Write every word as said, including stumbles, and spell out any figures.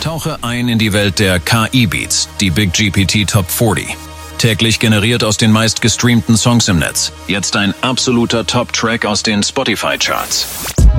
Tauche ein in die Welt der K I-Beats, die Big G P T Top vierzig. Täglich generiert aus den meistgestreamten Songs im Netz. Jetzt ein absoluter Top-Track aus den Spotify-Charts.